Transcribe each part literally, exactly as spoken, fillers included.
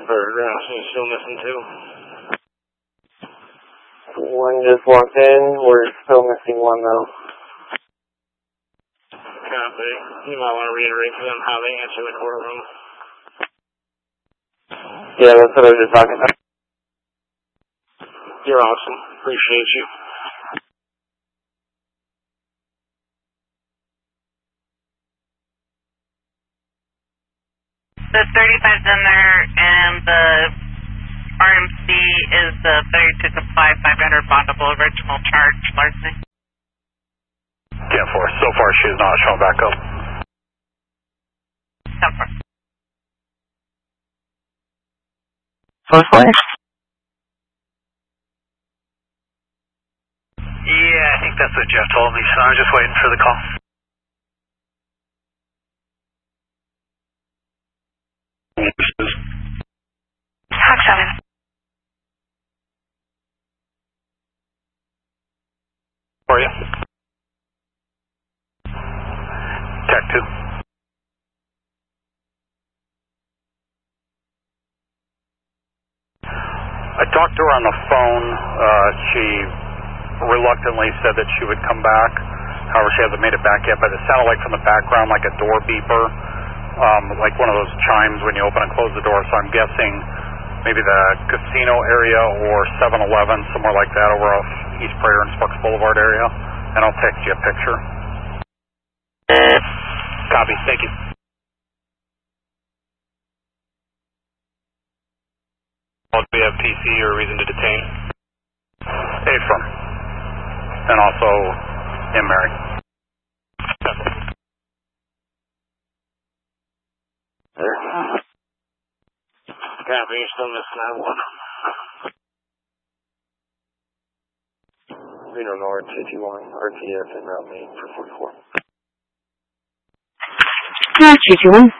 Bird Rouse is still missing too. One just walked in. We're still missing one though. Copy. You might want to reiterate for them how they answer the courtroom. Yeah, that's what I was just talking about. You're awesome. Appreciate you. The thirty-five's in there, and the R M C is the thirty-two to five, five hundred bondable original charge, larceny. ten four. So far, she is not shown back up. ten four. First one? Yeah, I think that's what Jeff told me, so I'm just waiting for the call. Hawk seven. How are you? Tech two. I talked to her on the phone. Uh, she reluctantly said that she would come back. However, she hasn't made it back yet, but it sounded like from the background like a door beeper, um, like one of those chimes when you open and close the door. So I'm guessing maybe the casino area or seven eleven, somewhere like that over off East Prayer and Sparks Boulevard area. And I'll text you a picture. Copy. Thank you. Do we have T C or reason to detain? A firm. And also M. Mary. There. Copy, you're still missing that one. Reno North fifty-one, R T S and route main for forty-four. Yeah, two two one.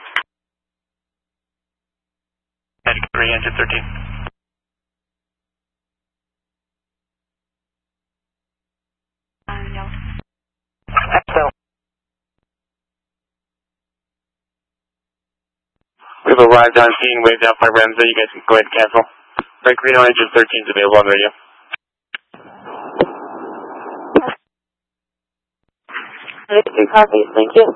Heading three, engine thirteen. We've arrived on scene, waved out by Remza. You guys can go ahead and cancel. Break Reno engine thirteen is available on radio. Two copies, thank you.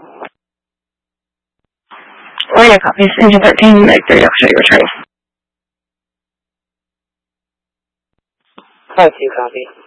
Radio copies, engine thirteen, make three, I'll show you returning. Five two copies.